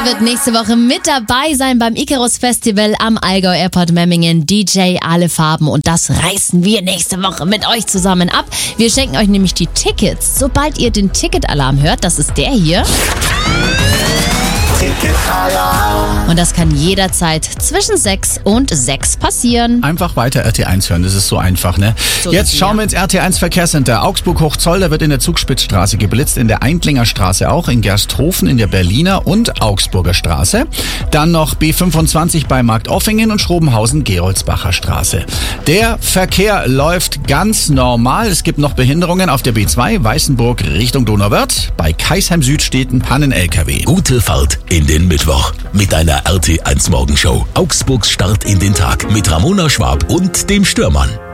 wird nächste Woche mit dabei sein beim Icarus Festival am Allgäu Airport Memmingen. DJ Alle Farben, und das reißen wir nächste Woche mit euch zusammen ab. Wir schenken euch nämlich die Tickets, sobald ihr den Ticketalarm hört. Das ist der hier. Und das kann jederzeit zwischen 6 und 6 passieren. Einfach weiter RT1 hören, das ist so einfach, ne? So Jetzt schauen wir ins RT1 Verkehrscenter. Augsburg-Hochzoll, da wird in der Zugspitzstraße geblitzt, in der Eindlinger Straße auch, in Gersthofen, in der Berliner und Augsburger Straße. Dann noch B25 bei Marktoffingen und Schrobenhausen-Geroldsbacher Straße. Der Verkehr läuft ganz normal. Es gibt noch Behinderungen auf der B2 Weißenburg Richtung Donauwörth. Bei Kaisheim Süd steht ein Pannen-LKW. Gute Fahrt in den Mittwoch mit einer RT1 Morgenshow. Augsburgs Start in den Tag mit Ramona Schwab und dem Stürmann.